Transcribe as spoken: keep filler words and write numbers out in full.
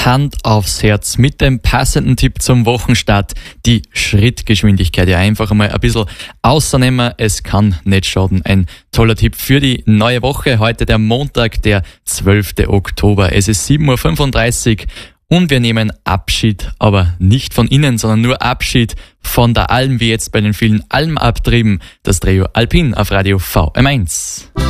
Hand aufs Herz mit dem passenden Tipp zum Wochenstart. Die Schrittgeschwindigkeit. Ja, einfach einmal ein bisschen außernehmen. Es kann nicht schaden. Ein toller Tipp für die neue Woche. Heute der Montag, der zwölfte Oktober. Es ist sieben Uhr fünfunddreißig und wir nehmen Abschied, aber nicht von Ihnen, sondern nur Abschied von der Alm, wie jetzt bei den vielen Almabtrieben. Das Trio Alpin auf Radio V M eins.